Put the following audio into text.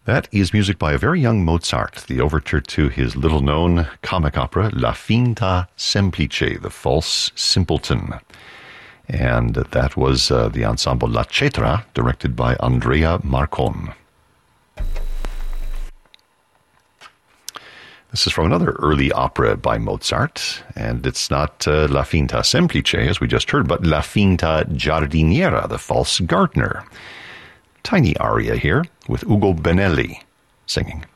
That is music by a very young Mozart, the overture to his little-known comic opera, La Finta Semplice, The False Simpleton. And that was the ensemble La Cetra, directed by Andrea Marcon. This is from another early opera by Mozart, and it's not La Finta Semplice, as we just heard, but La Finta Giardiniera, The False Gardener. Tiny aria here with Ugo Benelli singing.